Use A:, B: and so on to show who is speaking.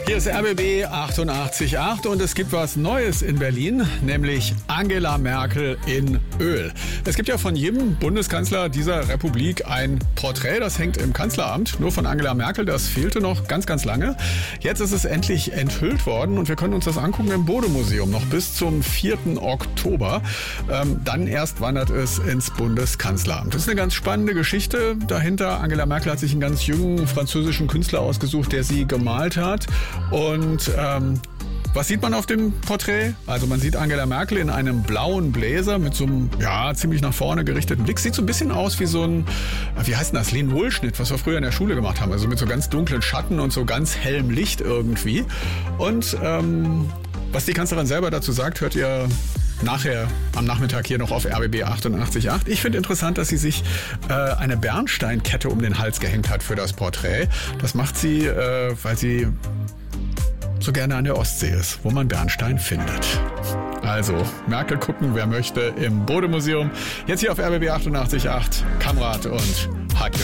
A: Hier ist RBB 88.8 und es gibt was Neues in Berlin, nämlich Angela Merkel in Öl. Es gibt ja von jedem Bundeskanzler dieser Republik ein Porträt, das hängt im Kanzleramt. Nur von Angela Merkel, das fehlte noch ganz, ganz lange. Jetzt ist es endlich enthüllt worden und wir können uns das angucken im Bode-Museum noch bis zum 4. Oktober. Dann erst wandert es ins Bundeskanzleramt. Das ist eine ganz spannende Geschichte dahinter. Angela Merkel hat sich einen ganz jungen französischen Künstler ausgesucht, der sie gemalt hat. Und was sieht man auf dem Porträt? Also man sieht Angela Merkel in einem blauen Bläser mit so einem ziemlich nach vorne gerichteten Blick. Sieht so ein bisschen aus wie so ein, wie heißt denn das, Lean-Wohl-Schnitt, was wir früher in der Schule gemacht haben. Also mit so ganz dunklen Schatten und so ganz hellem Licht irgendwie. Und was die Kanzlerin selber dazu sagt, hört ihr nachher am Nachmittag hier noch auf RBB 88.8. Ich finde interessant, dass sie sich eine Bernsteinkette um den Hals gehängt hat für das Porträt. Das macht sie, weil sie so gerne an der Ostsee ist, wo man Bernstein findet. Also, Merkel gucken, wer möchte, im Bode-Museum. Jetzt hier auf RBB 88.8. Kamrat und Hack